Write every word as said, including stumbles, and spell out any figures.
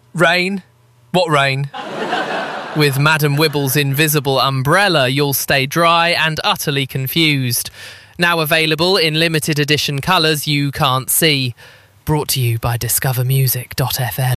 Rain? What rain? With Madam Wibble's invisible umbrella, you'll stay dry and utterly confused. Now available in limited edition colours you can't see. Brought to you by discover music dot f m.